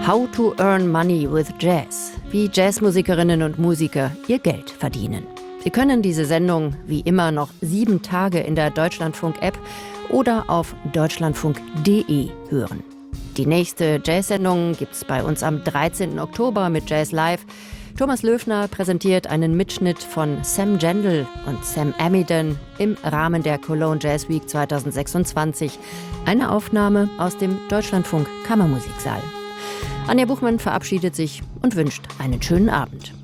How to Earn Money with Jazz. Wie Jazzmusikerinnen und Musiker ihr Geld verdienen. Sie können diese Sendung wie immer noch 7 Tage in der Deutschlandfunk-App oder auf deutschlandfunk.de hören. Die nächste Jazz-Sendung gibt's bei uns am 13. Oktober mit Jazz Live. Thomas Löfner präsentiert einen Mitschnitt von Sam Gendel und Sam Amidon im Rahmen der Cologne Jazz Week 2026. Eine Aufnahme aus dem Deutschlandfunk Kammermusiksaal. Anja Buchmann verabschiedet sich und wünscht einen schönen Abend.